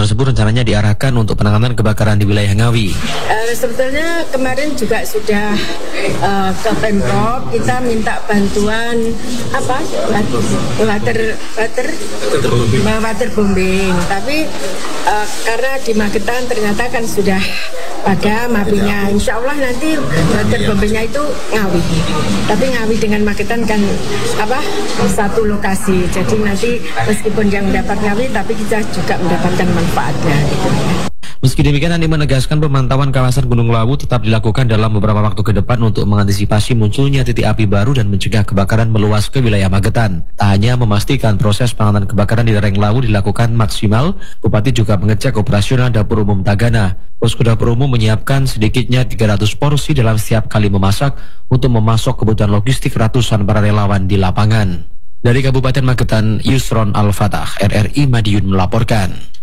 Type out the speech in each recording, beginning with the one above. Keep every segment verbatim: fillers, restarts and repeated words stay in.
tersebut rencananya diarahkan untuk penanganan kebakaran di wilayah Ngawi. Uh, sebetulnya kemarin juga sudah uh, ke Pemprov, kita minta bantuan apa water water waterbombing, tapi uh, karena di Magetan ternyata kan sudah ada mapinya. Insya Allah nanti waterbombingnya itu Ngawi, tapi Ngawi dengan Magetan kan apa satu lokasi, jadi nanti meskipun yang mendapat Ngawi tapi kita juga mendapatkan manfaatnya gitu ya. Meski demikian, Andi menegaskan pemantauan kawasan Gunung Lawu tetap dilakukan dalam beberapa waktu ke depan untuk mengantisipasi munculnya titik api baru dan mencegah kebakaran meluas ke wilayah Magetan. Tak hanya memastikan proses penanganan kebakaran di lereng Lawu dilakukan maksimal, Bupati juga mengecek operasional dapur umum Tagana. Posko dapur umum menyiapkan sedikitnya tiga ratus porsi dalam setiap kali memasak untuk memasok kebutuhan logistik ratusan para relawan di lapangan. Dari Kabupaten Magetan, Yusron Al-Fatah, R R I Madiun melaporkan.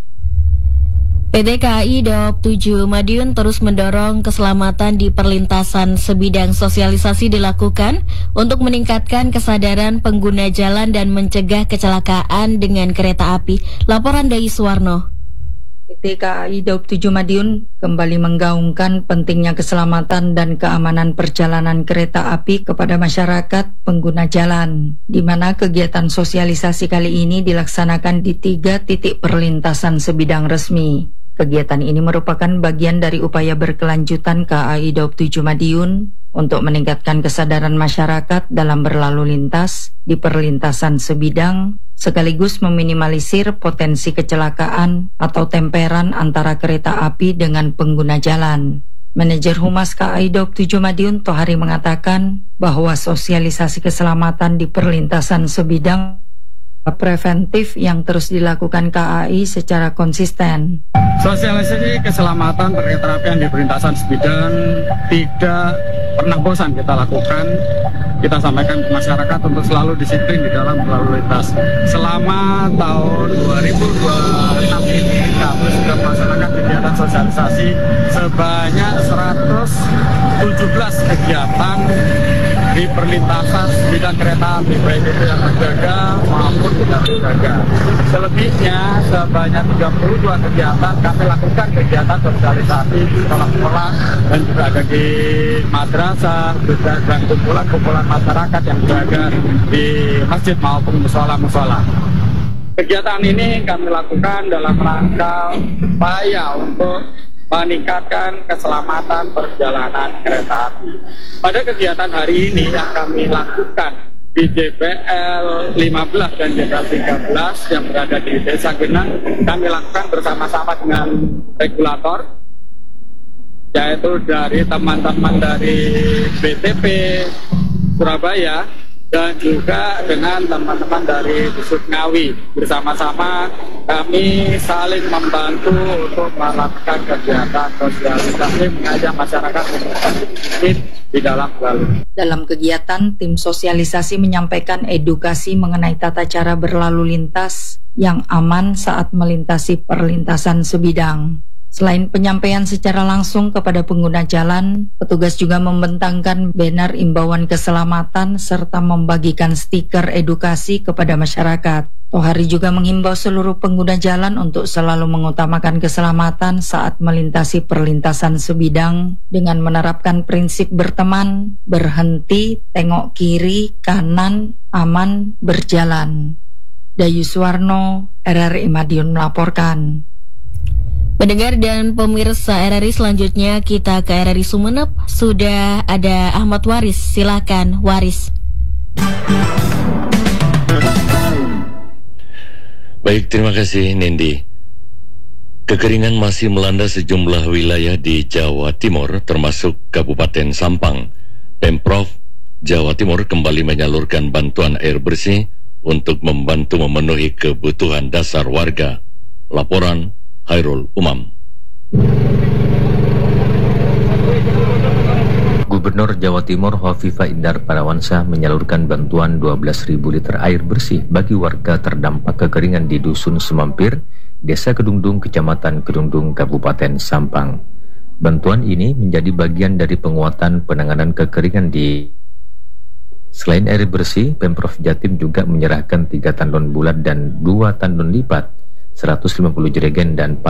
P T K A I Daob tujuh Madiun terus mendorong keselamatan di perlintasan. Sebidang sosialisasi dilakukan untuk meningkatkan kesadaran pengguna jalan dan mencegah kecelakaan dengan kereta api. Laporan dari Suwarno. P T K A I Daob tujuh Madiun kembali menggaungkan pentingnya keselamatan dan keamanan perjalanan kereta api kepada masyarakat pengguna jalan, di mana kegiatan sosialisasi kali ini dilaksanakan di tiga titik perlintasan sebidang resmi. Kegiatan ini merupakan bagian dari upaya berkelanjutan K A I Daob tujuh Madiun untuk meningkatkan kesadaran masyarakat dalam berlalu lintas di perlintasan sebidang, sekaligus meminimalisir potensi kecelakaan atau temperan antara kereta api dengan pengguna jalan. Manajer Humas K A I Daob tujuh Madiun Tohari mengatakan bahwa sosialisasi keselamatan di perlintasan sebidang preventif yang terus dilakukan K A I secara konsisten. Sosialisasi keselamatan kereta api di perlintasan sebidang tidak pernah bosan kita lakukan. Kita sampaikan ke masyarakat untuk selalu disiplin di dalam berlalu lintas. Selama tahun dua ribu dua puluh enam ini kami sudah melaksanakan kegiatan sosialisasi sebanyak seratus tujuh belas kegiatan di perlintasan sebidang kereta api, baik itu yang terjaga maupun tidak terjaga. Selebihnya sebanyak tiga puluh dua kegiatan kami lakukan kegiatan sosialisasi di sekolah-sekolah dan juga ada di madrasah, juga dan kumpulan-kumpulan masyarakat yang berada di masjid maupun musola-musola. Kegiatan ini kami lakukan dalam rangka upaya untuk meningkatkan keselamatan perjalanan kereta api. Pada kegiatan hari ini yang kami lakukan di J P L lima belas dan J P L tiga belas yang berada di Desa Genang, kami lakukan bersama-sama dengan regulator, yaitu dari teman-teman dari B T P Surabaya dan juga dengan teman-teman dari Disub Ngawi. Bersama-sama kami saling membantu untuk melakukan kegiatan sosialisasi mengajak masyarakat untuk disiplin di dalam berlalu. Dalam kegiatan, tim sosialisasi menyampaikan edukasi mengenai tata cara berlalu lintas yang aman saat melintasi perlintasan sebidang. Selain penyampaian secara langsung kepada pengguna jalan, petugas juga membentangkan banner imbauan keselamatan serta membagikan stiker edukasi kepada masyarakat. Tohari juga menghimbau seluruh pengguna jalan untuk selalu mengutamakan keselamatan saat melintasi perlintasan sebidang dengan menerapkan prinsip berteman, berhenti, tengok kiri, kanan, aman, berjalan. Dayu Suwarno, R R I Madiun melaporkan. Pendengar dan pemirsa R R I, selanjutnya kita ke R R I Sumeneb. Sudah ada Ahmad Waris, silakan Waris. Baik, terima kasih Nindi. Kekeringan masih melanda sejumlah wilayah di Jawa Timur, termasuk Kabupaten Sampang. Pemprov Jawa Timur kembali menyalurkan bantuan air bersih untuk membantu memenuhi kebutuhan dasar warga. Laporan Hairul Umam. Gubernur Jawa Timur Hovifah Indar Parawansa menyalurkan bantuan dua belas ribu liter air bersih bagi warga terdampak kekeringan di Dusun Semampir, Desa Kedungdung, Kecamatan Kedungdung, Kabupaten Sampang. Bantuan ini menjadi bagian dari penguatan penanganan kekeringan di. Selain air bersih, Pemprov Jatim juga menyerahkan tiga tandon bulat dan dua tandon lipat, seratus lima puluh jerigen dan